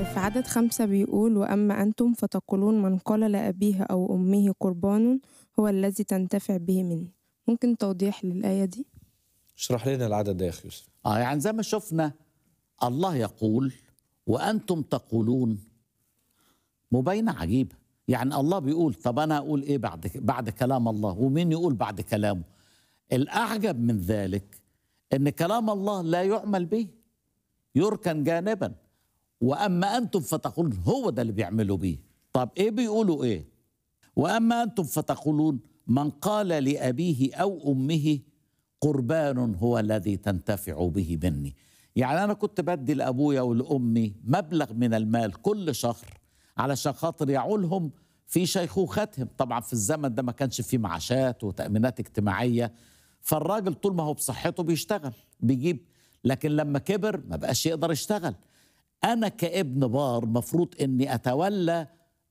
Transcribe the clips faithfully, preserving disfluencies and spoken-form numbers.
في عدد خمسة بيقول: وأما أنتم فتقولون من قال لأبيه أو أمه قربان هو الذي تنتفع به مني. ممكن توضيح للآية دي؟ اشرح لنا العدد ده يا أخي يوسف. آه يعني زي ما شفنا الله يقول وأنتم تقولون، مبينة عجيبة. يعني الله بيقول، طب أنا أقول إيه بعد بعد كلام الله؟ ومين يقول بعد كلامه؟ الأعجب من ذلك إن كلام الله لا يعمل به، يركن جانبا. وأما أنتم فتقولون، هو ده اللي بيعملوا بيه. طب إيه بيقولوا إيه؟ وأما أنتم فتقولون من قال لأبيه أو أمه قربان هو الذي تنتفع به مني. يعني أنا كنت بدي لأبويا ولأمي مبلغ من المال كل شهر علشان خاطر يعولهم في شيخوختهم. طبعا في الزمن ده ما كانش فيه معاشات وتأمينات اجتماعية، فالراجل طول ما هو بصحته بيشتغل بيجيب، لكن لما كبر ما بقاش يقدر يشتغل. أنا كابن بار مفروض أني أتولى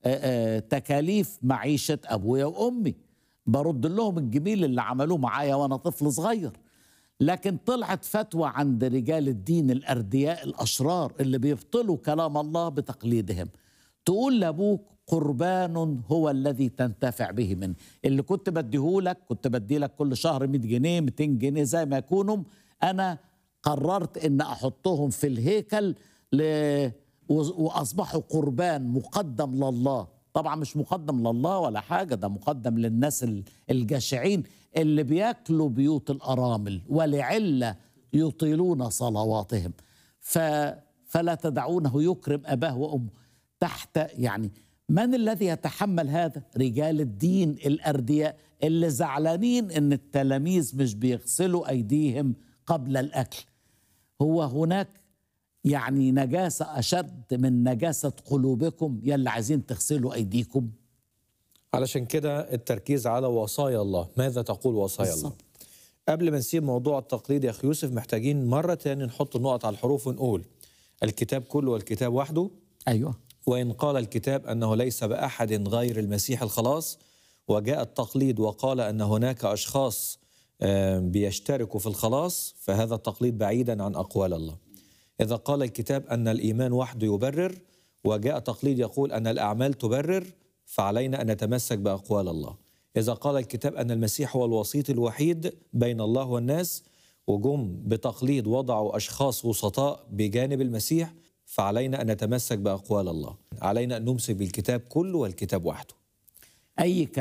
تكاليف معيشة أبويا وأمي، برد لهم الجميل اللي عملوه معايا وأنا طفل صغير. لكن طلعت فتوى عند رجال الدين الأردياء الأشرار اللي بيبطلوا كلام الله بتقليدهم، تقول لأبوك قربان هو الذي تنتفع به منه. اللي كنت بديهولك كنت بديلك كل شهر مئة جنيه مئتين جنيه زي ما يكونوا، أنا قررت أن أحطهم في الهيكل ل... وأصبحوا قربان مقدم لله. طبعا مش مقدم لله ولا حاجة، ده مقدم للناس الجشعين اللي بياكلوا بيوت الأرامل ولعلة يطيلون صلواتهم. ف... فلا تدعونه يكرم أباه وأمه تحت. يعني من الذي يتحمل هذا؟ رجال الدين الأردياء اللي زعلانين إن التلاميذ مش بيغسلوا أيديهم قبل الأكل. هو هناك يعني نجاسة أشد من نجاسة قلوبكم يلي عايزين تغسلوا أيديكم؟ علشان كده التركيز على وصايا الله. ماذا تقول وصايا الله؟ قبل ما نسيب موضوع التقليد يا أخي يوسف، محتاجين مرة تاني نحط النقط على الحروف ونقول الكتاب كله والكتاب وحده. أيوة. وإن قال الكتاب أنه ليس بأحد غير المسيح الخلاص، وجاء التقليد وقال أن هناك أشخاص بيشتركوا في الخلاص، فهذا التقليد بعيدا عن أقوال الله. إذا قال الكتاب أن الإيمان وحده يبرر، وجاء تقليد يقول أن الأعمال تبرر، فعلينا أن نتمسك بأقوال الله. إذا قال الكتاب أن المسيح هو الوسيط الوحيد بين الله والناس، وجم بتقليد وضعوا أشخاص وسطاء بجانب المسيح، فعلينا أن نتمسك بأقوال الله. علينا أن نمسك بالكتاب كله والكتاب وحده. أي